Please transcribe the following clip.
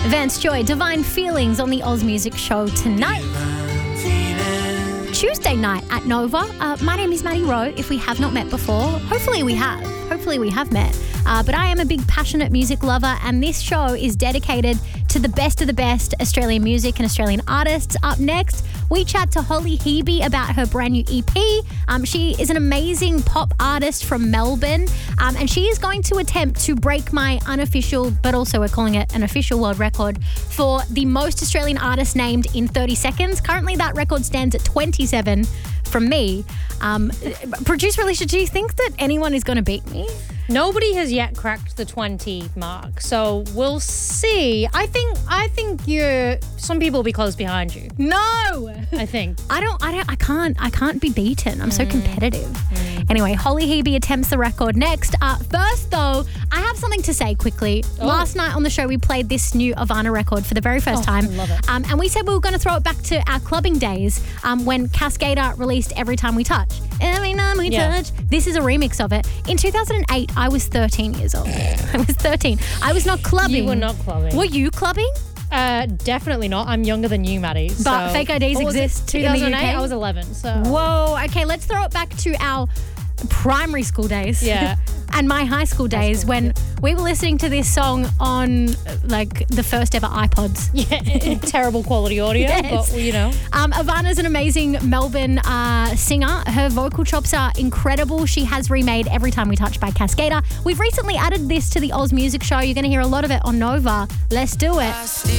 Vance Joy, Divine Feelings on the Oz Music Show tonight. Tuesday night at Nova. My name is Maddie Rowe. If we have not met before, hopefully we have. Hopefully we have met. But I am a big passionate music lover, and this show is dedicated to the best of the best Australian music and Australian artists. Up next, we chat to Holly Hebe about her brand new EP. She is an amazing pop artist from Melbourne, and she is going to attempt to break my unofficial, but also we're calling it an official world record for the most Australian artist named in 30 seconds. Currently, that record stands at 27 from me. Producer Alicia, do you think that anyone is going to beat me? Nobody has yet cracked the 20 mark, so we'll see. I think some people will be close behind you. No, I think. I can't be beaten. I'm so competitive. Anyway, Holly Hebe attempts the record next. First though, I have something to say quickly. Last night on the show, we played this new Ivana record for the very first time. Love it. And we said we were going to throw it back to our clubbing days when Cascada released Every Time We Touch. Every time we touch. This is a remix of it. In 2008, I was 13 years old. I was 13. I was not clubbing. You were not clubbing. Were you clubbing? Definitely not. I'm younger than you, Maddie. But fake IDs exist 2008, in the UK? I was 11. So. Whoa. Okay, let's throw it back to our primary school days. Yeah. And my high school days when we were listening to this song on like the first ever iPods. Yeah, terrible quality audio, Yes. but you know. Ivana's an amazing Melbourne singer. Her vocal chops are incredible. She has remade Every Time We Touch by Cascada. We've recently added this to the Oz Music Show. You're going to hear a lot of it on Nova. Let's do it.